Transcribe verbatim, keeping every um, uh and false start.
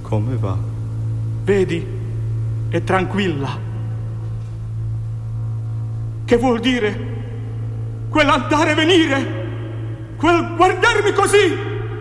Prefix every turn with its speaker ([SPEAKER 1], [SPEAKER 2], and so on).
[SPEAKER 1] Come va?
[SPEAKER 2] Vedi? È tranquilla. Che vuol dire? Quell'andare e venire? Quel guardarmi così?